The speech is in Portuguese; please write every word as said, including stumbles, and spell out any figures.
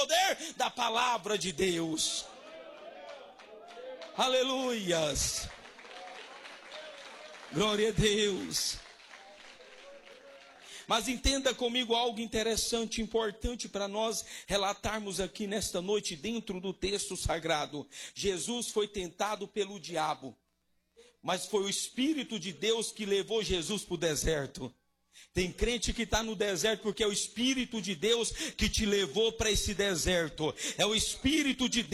poder da palavra de Deus. Aleluias. Glória a Deus. Mas entenda comigo algo interessante, importante para nós relatarmos aqui nesta noite dentro do texto sagrado. Jesus foi tentado pelo diabo, mas foi o Espírito de Deus que levou Jesus para o deserto. Tem crente que está no deserto porque é o Espírito de Deus que te levou para esse deserto. É o Espírito de Deus